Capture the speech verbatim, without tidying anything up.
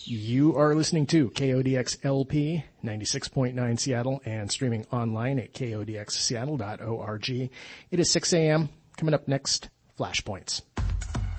You are listening to K O D X L P ninety-six point nine Seattle and streaming online at K O D X Seattle dot org. It is six a.m. Coming up next, Flashpoints.